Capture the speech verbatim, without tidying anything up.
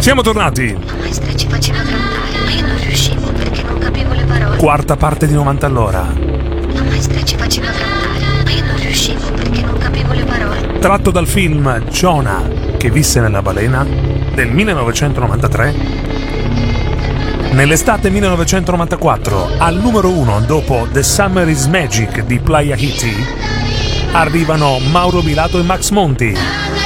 Siamo tornati. La maestra ci faceva cantare, ma io non riuscivo perché non capivo le parole. Quarta parte di novanta all'ora. La maestra ci faceva cantare, ma io non riuscivo perché non capivo le parole. Tratto dal film Jonah, che visse nella balena, del millenovecentonovantatré. Nell'estate millenovecentonovantaquattro, al numero uno dopo The Summer is Magic di Playa Hiti, arrivano Mauro Bilato e Max Monti.